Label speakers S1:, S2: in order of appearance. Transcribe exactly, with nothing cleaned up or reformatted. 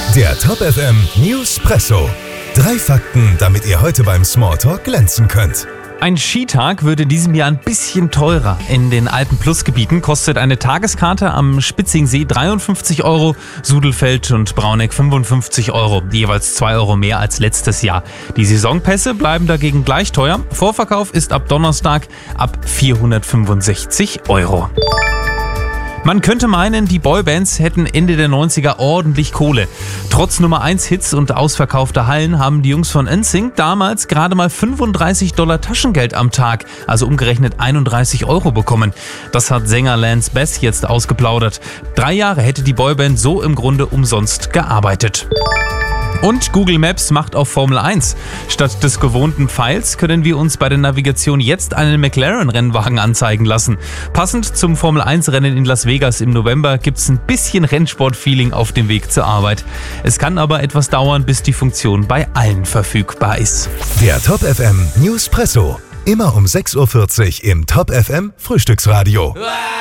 S1: Der Top F M Newspresso. Drei Fakten, damit ihr heute beim Smalltalk glänzen könnt.
S2: Ein Skitag würde in diesem Jahr ein bisschen teurer. In den Alpen-Plus-Gebieten kostet eine Tageskarte am Spitzingsee dreiundfünfzig Euro, Sudelfeld und Brauneck fünfundfünfzig Euro, jeweils zwei Euro mehr als letztes Jahr. Die Saisonpässe bleiben dagegen gleich teuer. Vorverkauf ist ab Donnerstag ab vierhundertfünfundsechzig Euro. Man könnte meinen, die Boybands hätten Ende der neunziger ordentlich Kohle. Trotz Nummer eins Hits und ausverkaufter Hallen haben die Jungs von N Sync damals gerade mal fünfunddreißig Dollar Taschengeld am Tag, also umgerechnet einunddreißig Euro bekommen. Das hat Sänger Lance Bass jetzt ausgeplaudert. Drei Jahre hätte die Boyband so im Grunde umsonst gearbeitet. Und Google Maps macht auf Formel eins. Statt des gewohnten Pfeils können wir uns bei der Navigation jetzt einen McLaren-Rennwagen anzeigen lassen. Passend zum Formel eins Rennen in Las Vegas im November gibt's ein bisschen Rennsport-Feeling auf dem Weg zur Arbeit. Es kann aber etwas dauern, bis die Funktion bei allen verfügbar ist.
S1: Der Top F M Newspresso. Immer um sechs Uhr vierzig im Top F M Frühstücksradio.